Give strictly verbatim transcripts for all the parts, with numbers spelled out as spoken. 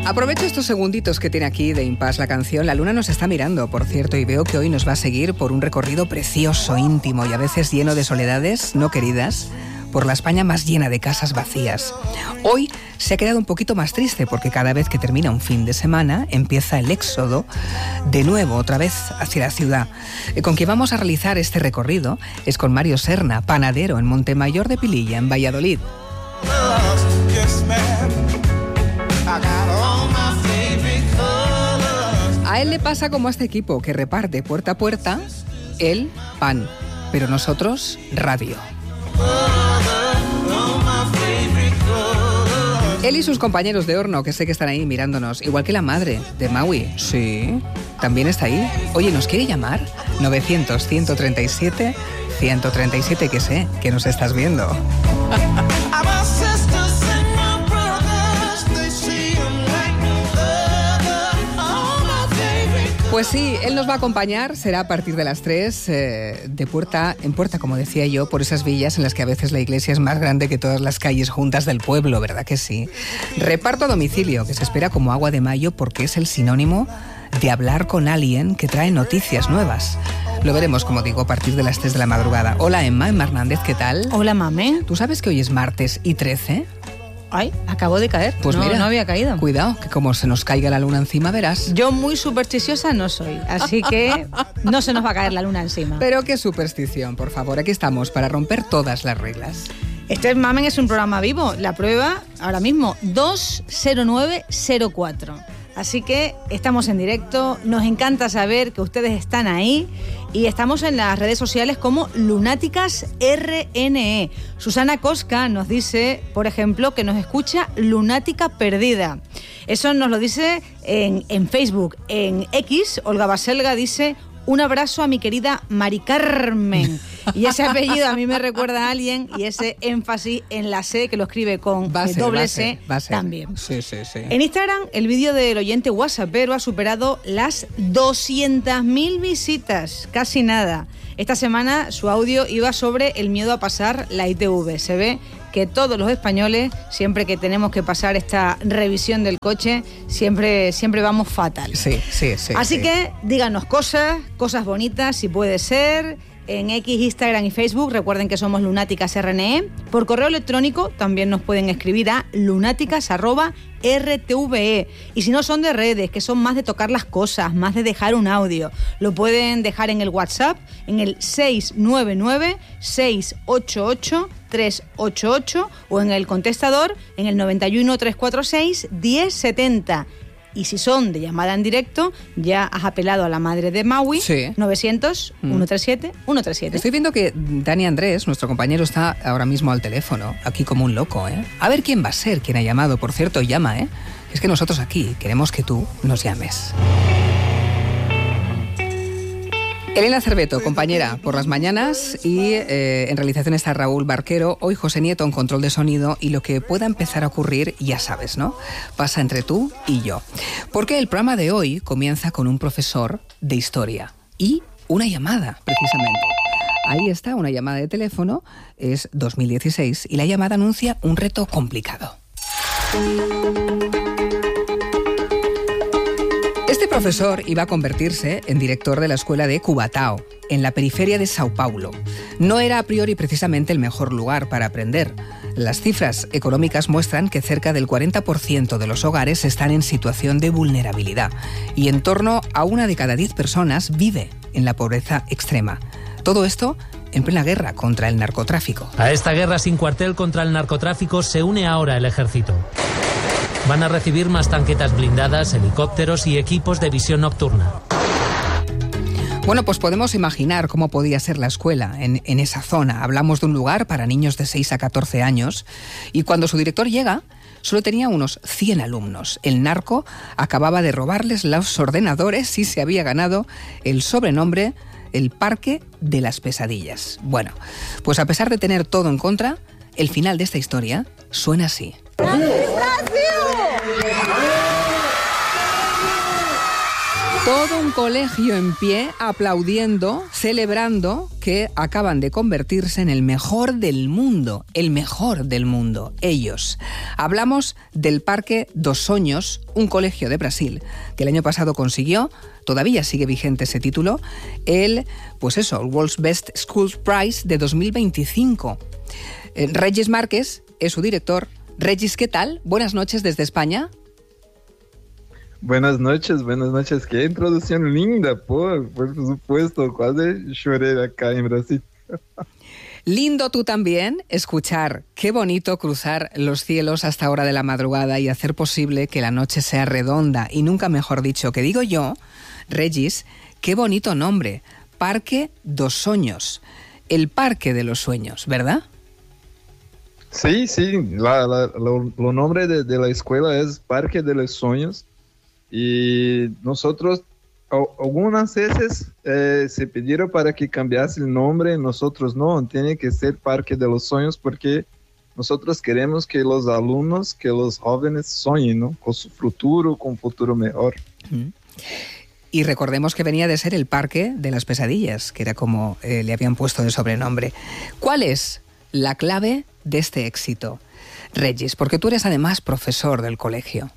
Aprovecho estos segunditos que tiene aquí de impasse la canción. La luna nos está mirando, por cierto, y veo que hoy nos va a seguir por un recorrido precioso, íntimo y a veces lleno de soledades no queridas, por la España más llena de casas vacías. Hoy se ha quedado un poquito más triste porque cada vez que termina un fin de semana empieza el éxodo de nuevo, otra vez hacia la ciudad. Con quien vamos a realizar este recorrido es con Mario Serna, panadero en Montemayor de Pililla, en Valladolid. A él le pasa como a este equipo que reparte puerta a puerta el pan, pero nosotros radio. Él y sus compañeros de horno, que sé que están ahí mirándonos, igual que la madre de Maui. Sí, también está ahí. Oye, ¿nos quiere llamar? novecientos, ciento treinta y siete, ciento treinta y siete, que sé, que nos estás viendo. Pues sí, él nos va a acompañar, será a partir de las tres, eh, de puerta en puerta, como decía yo, por esas villas en las que a veces la iglesia es más grande que todas las calles juntas del pueblo, ¿verdad que sí? Reparto a domicilio, que se espera como agua de mayo porque es el sinónimo de hablar con alguien que trae noticias nuevas. Lo veremos, como digo, a partir de las tres de la madrugada. Hola Emma, Emma Hernández, ¿qué tal? Hola Mame. ¿Tú sabes que hoy es martes y trece? Ay, acabo de caer. Pues no, mira, no había caído. Cuidado, que como se nos caiga la luna encima, verás. Yo muy supersticiosa no soy, así que no se nos va a caer la luna encima. Pero qué superstición, por favor. Aquí estamos para romper todas las reglas. Este Mamen es un programa vivo. La prueba ahora mismo, dos cero nueve cero cuatro. Así que estamos en directo, nos encanta saber que ustedes están ahí y estamos en las redes sociales como Lunáticas R N E. Susana Cosca nos dice, por ejemplo, que nos escucha Lunática Perdida. Eso nos lo dice en, en Facebook. En X, Olga Baselga dice: un abrazo a mi querida Mari Carmen. Y ese apellido a mí me recuerda a alguien, y ese énfasis en la C, que lo escribe con va a ser, doble va a C, ser, va a ser. también. Sí, sí, sí. En Instagram, el vídeo del oyente WhatsAppero ha superado las doscientas mil visitas, casi nada. Esta semana su audio iba sobre el miedo a pasar la I T V. Se ve que todos los españoles, siempre que tenemos que pasar esta revisión del coche, siempre, siempre vamos fatal. Sí, sí, sí. Así sí. que díganos cosas, cosas bonitas, si puede ser. En X, Instagram y Facebook, recuerden que somos Lunáticas R N E. Por correo electrónico también nos pueden escribir a lunáticas arroba r t v e. Y si no son de redes, que son más de tocar las cosas, más de dejar un audio, lo pueden dejar en el WhatsApp, en el seis nueve nueve, seis ocho ocho, tres ocho ocho o en el contestador en el noventa y uno, trescientos cuarenta y seis, diez setenta. Y si son de llamada en directo, ya has apelado a la madre de Maui, sí. novecientos, ciento treinta y siete, ciento treinta y siete. Estoy viendo que Dani Andrés, nuestro compañero, está ahora mismo al teléfono, aquí como un loco, ¿eh? A ver quién va a ser quien ha llamado. Por cierto, llama, ¿eh? Es que nosotros aquí queremos que tú nos llames. Elena Cerveto, compañera por las mañanas, y eh, en realización está Raúl Barquero, hoy José Nieto en control de sonido, y lo que pueda empezar a ocurrir, ya sabes, ¿no? Pasa entre tú y yo. Porque el programa de hoy comienza con un profesor de historia y una llamada, precisamente. Ahí está, una llamada de teléfono, es dos mil dieciséis, y la llamada anuncia un reto complicado. Este profesor iba a convertirse en director de la escuela de Cubatao, en la periferia de Sao Paulo. No era a priori precisamente el mejor lugar para aprender. Las cifras económicas muestran que cerca del cuarenta por ciento de los hogares están en situación de vulnerabilidad y en torno a una de cada diez personas vive en la pobreza extrema. Todo esto en plena guerra contra el narcotráfico. A esta guerra sin cuartel contra el narcotráfico se une ahora el ejército. Van a recibir más tanquetas blindadas, helicópteros y equipos de visión nocturna. Bueno, pues podemos imaginar cómo podía ser la escuela en, en esa zona. Hablamos de un lugar para niños de seis a catorce años y cuando su director llega, solo tenía unos cien alumnos. El narco acababa de robarles los ordenadores y se había ganado el sobrenombre el Parque de las Pesadillas. Bueno, pues a pesar de tener todo en contra, el final de esta historia suena así. Todo un colegio en pie, aplaudiendo, celebrando que acaban de convertirse en el mejor del mundo, el mejor del mundo, ellos. Hablamos del Parque dos Sonhos, un colegio de Brasil, que el año pasado consiguió, todavía sigue vigente ese título, el, pues eso, el World's Best Schools Prize de dos mil veinticinco. Eh, Regis Márquez es su director. Regis, ¿qué tal? Buenas noches desde España. Buenas noches, buenas noches. Qué introducción linda, por, por supuesto. Casi lloré acá en Brasil. Lindo tú también escuchar. Qué bonito cruzar los cielos hasta hora de la madrugada y hacer posible que la noche sea redonda. Y nunca mejor dicho, que digo yo, Regis, qué bonito nombre. Parque dos Sonhos. El Parque de los Sueños, ¿verdad? Sí, sí. La, la, lo, lo nombre de, de la escuela es Parque de los Sueños. Y nosotros algunas veces eh, se pidieron para que cambiase el nombre, nosotros no, tiene que ser Parque de los Sueños porque nosotros queremos que los alumnos, que los jóvenes sueñen, ¿no? Con su futuro, con un futuro mejor. Mm. Y recordemos que venía de ser el Parque de las Pesadillas, que era como eh, le habían puesto de sobrenombre. ¿Cuál es la clave de este éxito, Regis? Porque tú eres además profesor del colegio.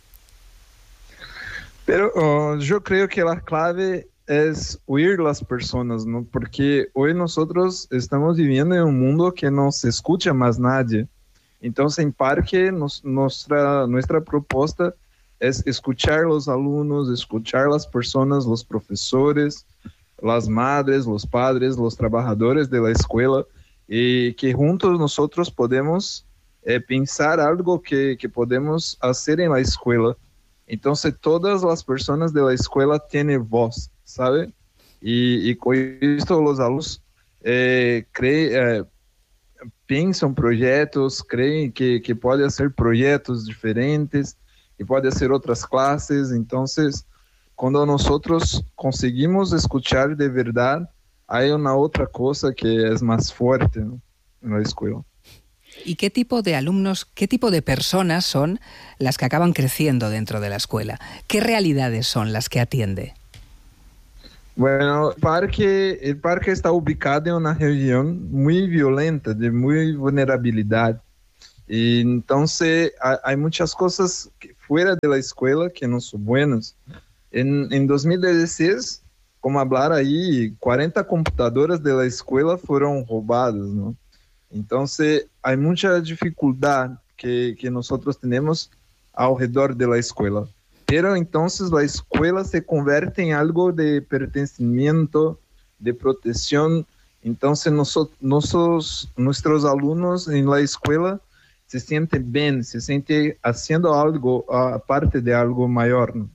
Pero uh, yo creo que la clave es oír las personas, ¿no? Porque hoy nosotros estamos viviendo en un mundo que no se escucha más nadie. Entonces, en Parque, nos, nuestra, nuestra propuesta es escuchar los alumnos, escuchar las personas, los profesores, las madres, los padres, los trabajadores de la escuela, y que juntos nosotros podemos eh, pensar algo que, que podemos hacer en la escuela. Entonces, todas las personas de la escuela tienen voz, ¿sabe? Y, y con esto los alumnos eh, creen, eh, piensan proyectos, creen que, que pueden hacer proyectos diferentes, que pueden hacer otras clases. Entonces, cuando nosotros conseguimos escuchar de verdad, hay una otra cosa que es más fuerte, ¿no? En la escuela. ¿Y qué tipo de alumnos, qué tipo de personas son las que acaban creciendo dentro de la escuela? ¿Qué realidades son las que atiende? Bueno, el parque, el parque está ubicado en una región muy violenta, de muy vulnerabilidad. Y entonces hay, hay muchas cosas que, fuera de la escuela que no son buenas. En, en dos mil dieciséis, como hablar ahí, cuarenta computadoras de la escuela fueron robadas, ¿no? Entonces, hay mucha dificultad que, que nosotros tenemos alrededor de la escuela. Pero entonces la escuela se convierte en algo de pertenecimiento, de protección. Entonces, nosotros, nosotros, nuestros alumnos en la escuela se sienten bien, se sienten haciendo algo, aparte de algo mayor, ¿no?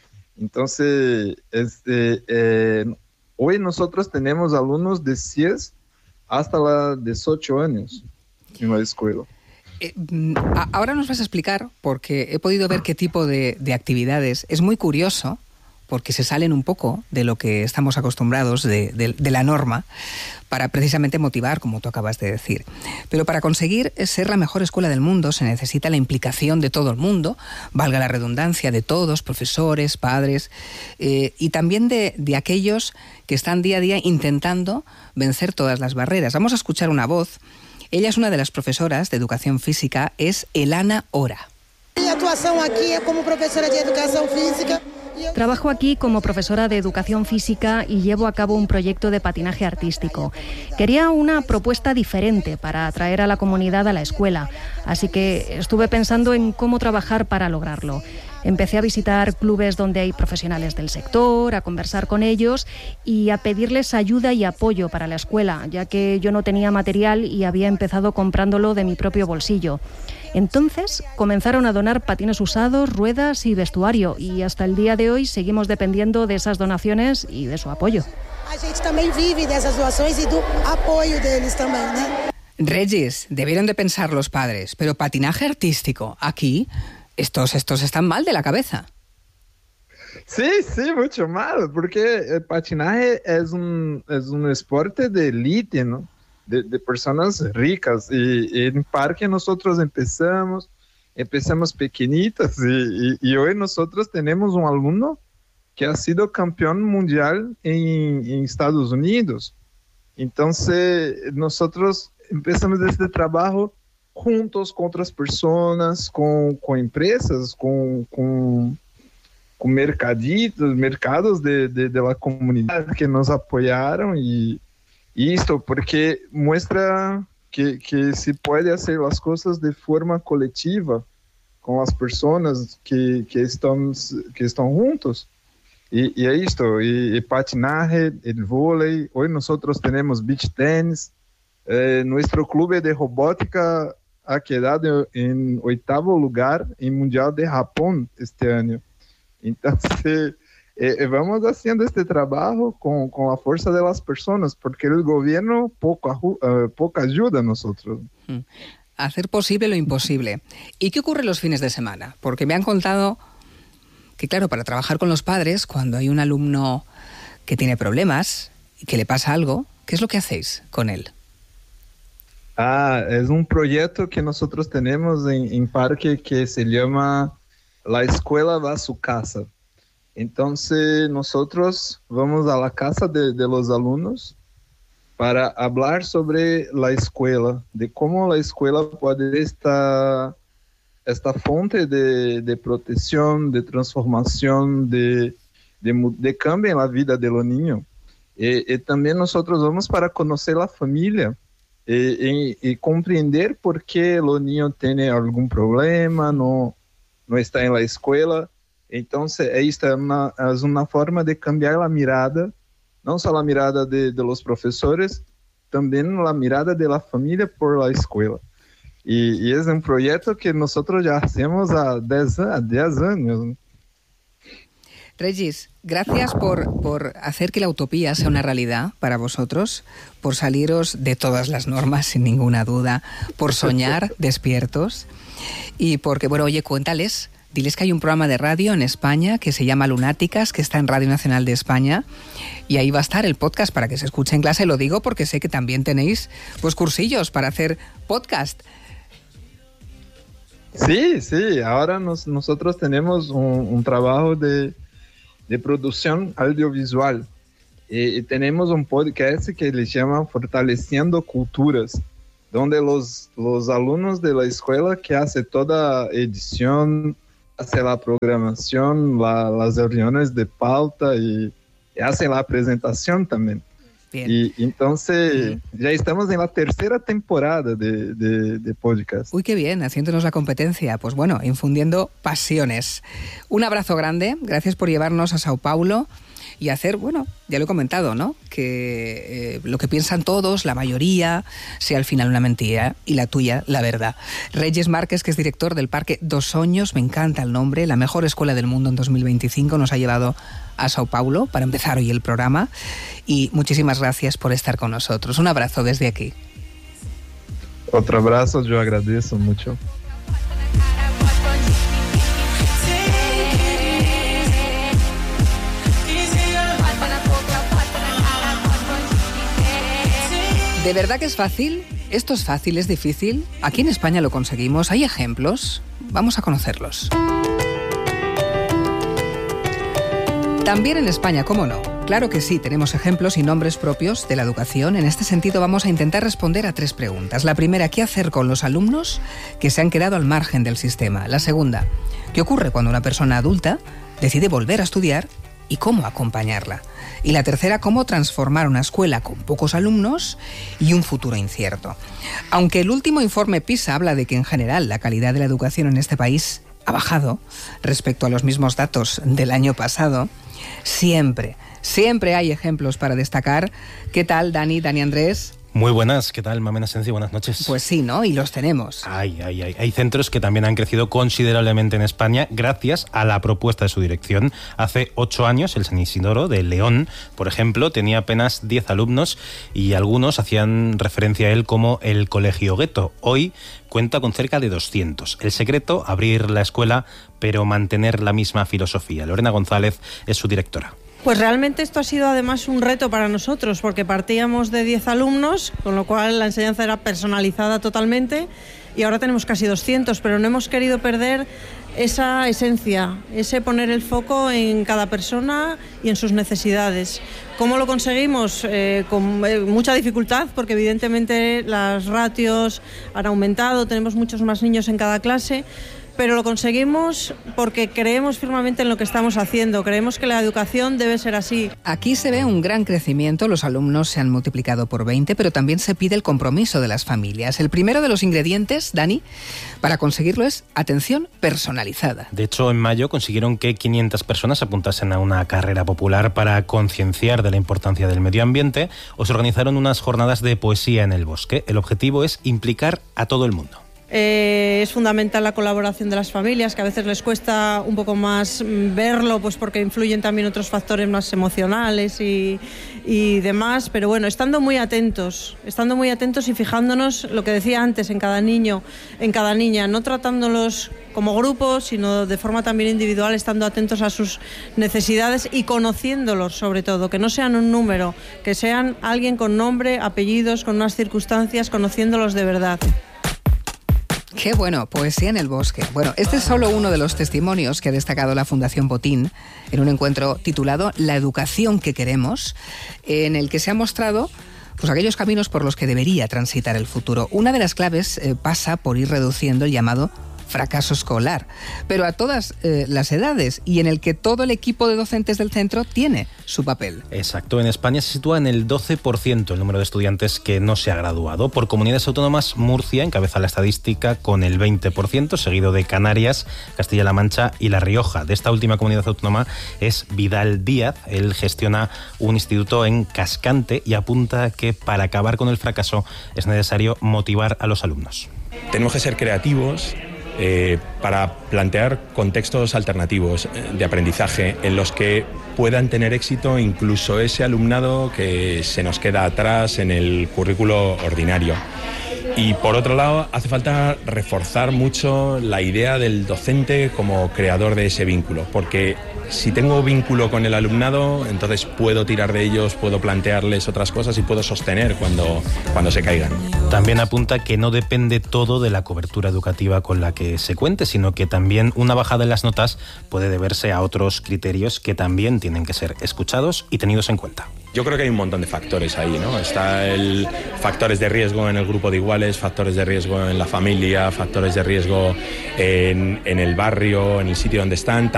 Entonces, este, eh, hoy nosotros tenemos alumnos de seis hasta los dieciocho años en la escuela. Eh, ahora nos vas a explicar, porque he podido ver qué tipo de, de actividades. Es muy curioso, porque se salen un poco de lo que estamos acostumbrados, de, de, de la norma, para precisamente motivar, como tú acabas de decir. Pero para conseguir ser la mejor escuela del mundo se necesita la implicación de todo el mundo, valga la redundancia, de todos, profesores, padres, eh, y también de, de aquellos que están día a día intentando vencer todas las barreras. Vamos a escuchar una voz. Ella es una de las profesoras de educación física, es Elana Ora. Mi actuación aquí es como profesora de educación física. Trabajo aquí como profesora de educación física y llevo a cabo un proyecto de patinaje artístico. Quería una propuesta diferente para atraer a la comunidad a la escuela, así que estuve pensando en cómo trabajar para lograrlo. Empecé a visitar clubes donde hay profesionales del sector, a conversar con ellos y a pedirles ayuda y apoyo para la escuela, ya que yo no tenía material y había empezado comprándolo de mi propio bolsillo. Entonces comenzaron a donar patines usados, ruedas y vestuario, y hasta el día de hoy seguimos dependiendo de esas donaciones y de su apoyo. A gente también vive de esas donaciones y del apoyo de ellos también, ¿no? Regis, debieron de pensar los padres, pero patinaje artístico, aquí, estos, estos están mal de la cabeza. Sí, sí, mucho mal, porque el patinaje es un, es un deporte de élite, ¿no? De, de personas ricas, y, y en Parque nosotros empezamos, empezamos pequeñitas, y, y, y hoy nosotros tenemos un alumno que ha sido campeón mundial en, en Estados Unidos. Entonces, nosotros empezamos este trabajo juntos con otras personas, con, con empresas, con, con, con mercaditos, mercados de, de, de la comunidad que nos apoyaron y, y esto, porque muestra que, que se puede hacer las cosas de forma colectiva con las personas que, que, están, que están juntos. Y, y esto, y, y patinaje, el vóley, hoy nosotros tenemos beach tennis, eh, nuestro club de robótica ha quedado en octavo lugar en Mundial de Japón este año. Entonces, eh, vamos haciendo este trabajo con, con la fuerza de las personas, porque el gobierno poco, uh, poco ayuda a nosotros. Hacer posible lo imposible. ¿Y qué ocurre los fines de semana? Porque me han contado que, claro, para trabajar con los padres, cuando hay un alumno que tiene problemas y que le pasa algo, ¿qué es lo que hacéis con él? Ah, es un proyecto que nosotros tenemos en, en Parque que se llama La Escuela va a su casa. Entonces, nosotros vamos a la casa de, de los alumnos para hablar sobre la escuela, de cómo la escuela puede estar esta fuente de, de protección, de transformación, de, de, de cambio en la vida de los niños. Y, y también nosotros vamos para conocer la familia y, y, y comprender por qué los niños tienen algún problema, no, no está en la escuela. Entonces, esta es una, es una forma de cambiar la mirada, no solo la mirada de, de los profesores, también la mirada de la familia por la escuela. Y, y es un proyecto que nosotros ya hacemos a diez años. Regis, gracias por, por hacer que la utopía sea una realidad para vosotros, por saliros de todas las normas, sin ninguna duda, por soñar despiertos y porque, bueno, oye, cuéntales, diles que hay un programa de radio en España que se llama Lunáticas, que está en Radio Nacional de España, y ahí va a estar el podcast para que se escuche en clase. Lo digo porque sé que también tenéis pues cursillos para hacer podcast. Sí, sí, ahora nos, nosotros tenemos un, un trabajo de, de producción audiovisual y, y tenemos un podcast que le llama Fortaleciendo Culturas, donde los, los alumnos de la escuela que hace toda edición, hace la programación, la, las reuniones de pauta y, y hace la presentación también. Bien. Y entonces uh-huh. ya estamos en la tercera temporada de, de, de podcast. Uy, qué bien, haciéndonos la competencia. Pues bueno, infundiendo pasiones. Un abrazo grande, gracias por llevarnos a Sao Paulo y hacer, bueno, ya lo he comentado, ¿no? Que eh, lo que piensan todos, la mayoría, sea al final una mentira y la tuya, la verdad. Regis Márquez, que es director del Parque Dos Soños, me encanta el nombre, la mejor escuela del mundo en dos mil veinticinco, nos ha llevado a Sao Paulo para empezar hoy el programa y muchísimas gracias por estar con nosotros. Un abrazo desde aquí. Otro abrazo, yo agradezco mucho. ¿De verdad que es fácil? ¿Esto es fácil? ¿Es difícil? Aquí en España lo conseguimos. ¿Hay ejemplos? Vamos a conocerlos. También en España, ¿cómo no? Claro que sí, tenemos ejemplos y nombres propios de la educación. En este sentido vamos a intentar responder a tres preguntas. La primera, ¿qué hacer con los alumnos que se han quedado al margen del sistema? La segunda, ¿qué ocurre cuando una persona adulta decide volver a estudiar y cómo acompañarla? Y la tercera, cómo transformar una escuela con pocos alumnos y un futuro incierto. Aunque el último informe PISA habla de que en general la calidad de la educación en este país ha bajado respecto a los mismos datos del año pasado, siempre, siempre hay ejemplos para destacar. ¿Qué tal, Dani, Dani Andrés? Muy buenas, ¿qué tal, Mamen Asensi? Buenas noches. Pues sí, ¿no? Y los tenemos. Ay, ay, ay. Hay centros que también han crecido considerablemente en España gracias a la propuesta de su dirección. Hace ocho años, el San Isidoro de León, por ejemplo, tenía apenas diez alumnos y algunos hacían referencia a él como el Colegio Gueto. Hoy cuenta con cerca de doscientos. El secreto, abrir la escuela, pero mantener la misma filosofía. Lorena González es su directora. Pues realmente esto ha sido además un reto para nosotros, porque partíamos de diez alumnos, con lo cual la enseñanza era personalizada totalmente, y ahora tenemos casi doscientos, pero no hemos querido perder esa esencia, ese poner el foco en cada persona y en sus necesidades. ¿Cómo lo conseguimos? Eh, con eh, mucha dificultad, porque evidentemente las ratios han aumentado, tenemos muchos más niños en cada clase, pero lo conseguimos porque creemos firmemente en lo que estamos haciendo, creemos que la educación debe ser así. Aquí se ve un gran crecimiento, los alumnos se han multiplicado por veinte, pero también se pide el compromiso de las familias. El primero de los ingredientes, Dani, para conseguirlo es atención personalizada. De hecho, en mayo consiguieron que quinientas personas apuntasen a una carrera popular para concienciar de la importancia del medio ambiente, o se organizaron unas jornadas de poesía en el bosque. El objetivo es implicar a todo el mundo. Eh, es fundamental la colaboración de las familias, que a veces les cuesta un poco más verlo, pues porque influyen también otros factores más emocionales y, y demás, pero bueno, estando muy atentos, estando muy atentos y fijándonos, lo que decía antes, en cada niño, en cada niña, no tratándolos como grupo, sino de forma también individual, estando atentos a sus necesidades y conociéndolos sobre todo, que no sean un número, que sean alguien con nombre, apellidos, con unas circunstancias, conociéndolos de verdad. Qué bueno, poesía en el bosque. Bueno, este es solo uno de los testimonios que ha destacado la Fundación Botín en un encuentro titulado La educación que queremos, en el que se ha mostrado pues aquellos caminos por los que debería transitar el futuro. Una de las claves eh, pasa por ir reduciendo el llamado fracaso escolar, pero a todas eh, las edades, y en el que todo el equipo de docentes del centro tiene su papel. Exacto, en España se sitúa en el doce por ciento el número de estudiantes que no se ha graduado. Por comunidades autónomas, Murcia encabeza la estadística con el veinte por ciento, seguido de Canarias, Castilla-La Mancha y La Rioja. De esta última comunidad autónoma es Vidal Díaz. Él gestiona un instituto en Cascante y apunta que para acabar con el fracaso es necesario motivar a los alumnos. Tenemos que ser creativos Eh, para plantear contextos alternativos de aprendizaje en los que puedan tener éxito incluso ese alumnado que se nos queda atrás en el currículo ordinario. Y por otro lado, hace falta reforzar mucho la idea del docente como creador de ese vínculo, porque si tengo vínculo con el alumnado, entonces puedo tirar de ellos, puedo plantearles otras cosas y puedo sostener cuando, cuando se caigan. También apunta que no depende todo de la cobertura educativa con la que se cuente, sino que también una bajada en las notas puede deberse a otros criterios que también tienen que ser escuchados y tenidos en cuenta. Yo creo que hay un montón de factores ahí, ¿no? Está el factores de riesgo en el grupo de iguales, factores de riesgo en la familia, factores de riesgo en, en el barrio, en el sitio donde están.